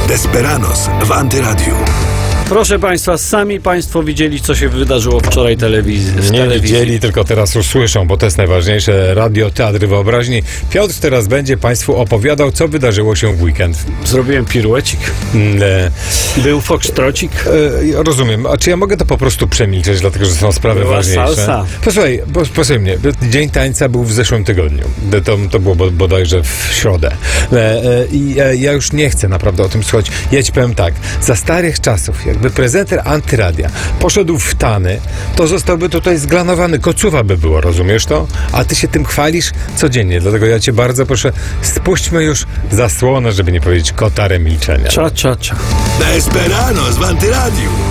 Desperados w Antyradiu. Proszę Państwa, sami Państwo widzieli, co się wydarzyło wczoraj w telewizji. Nie widzieli, tylko teraz już słyszą, bo to jest najważniejsze. Radio, teatr wyobraźni. Piotr teraz będzie Państwu opowiadał, co wydarzyło się w weekend. Zrobiłem piruecik. Był foxtrocik. Rozumiem. A czy ja mogę to po prostu przemilczeć, dlatego że są sprawy Była ważniejsze? salsa. Posłuchaj mnie. Dzień tańca był w zeszłym tygodniu. To było bodajże w środę. Ja już nie chcę naprawdę o tym słuchać. Ja ci powiem tak. Za starych czasów, jakby prezenter Antyradia poszedł w tany, to zostałby tutaj zglanowany. Kocuwa by było, rozumiesz to? A ty się tym chwalisz codziennie. Dlatego ja cię bardzo proszę, spuśćmy już zasłonę, żeby nie powiedzieć kotarę milczenia. Cza, cza, cza. Desperados w Antyradiu.